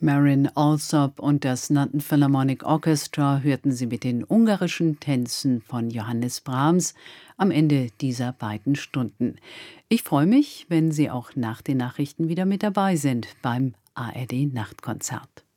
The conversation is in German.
Marin Alsop und das London Philharmonic Orchestra hörten Sie mit den ungarischen Tänzen von Johannes Brahms am Ende dieser beiden Stunden. Ich freue mich, wenn Sie auch nach den Nachrichten wieder mit dabei sind beim ARD Nachtkonzert.